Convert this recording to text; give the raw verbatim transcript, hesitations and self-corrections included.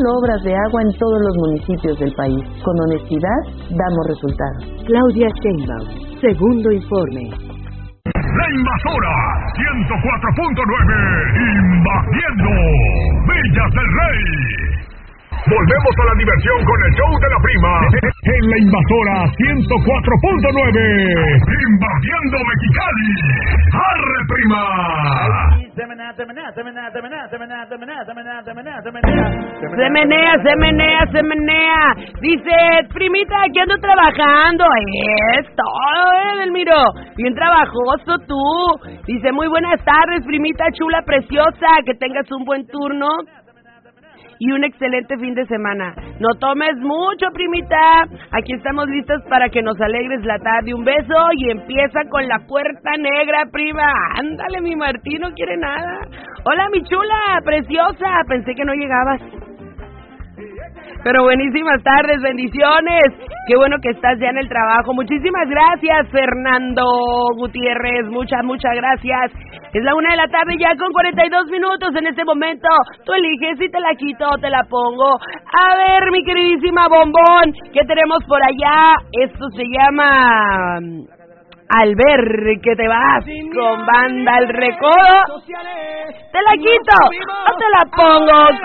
obras de agua en todos los municipios del país. Con honestidad, damos resultados. Claudia Sheinbaum, segundo informe. La Invasora ciento cuatro punto nueve, invadiendo Villas del Rey. Volvemos a la diversión con el show de la prima en La Invasora ciento cuatro punto nueve, invadiendo Mexicali. ¡Arre, prima! Se menea, se menea, se menea, se menea, se menea, se menea, se menea, se menea, se menea, se menea, se menea. Dice, primita, aquí ando trabajando. Es todo, eh, Delmiro. Bien trabajoso tú. Dice, muy buenas tardes, primita chula, preciosa. Que tengas un buen turno y un excelente fin de semana. No tomes mucho, primita. Aquí estamos listas para que nos alegres la tarde. Un beso y empieza con la puerta negra, prima. Ándale, mi Martín no quiere nada. Hola, mi chula, preciosa. Pensé que no llegabas. Pero buenísimas tardes, bendiciones. Qué bueno que estás ya en el trabajo. Muchísimas gracias, Fernando Gutiérrez. Muchas, muchas gracias. Es la una de la tarde ya con cuarenta y dos minutos en este momento. Tú eliges si te la quito o te la pongo. A ver, mi queridísima Bombón, ¿qué tenemos por allá? Esto se llama... Al ver que te vas con Banda El Recodo. ¿Te la quito o te la pongo?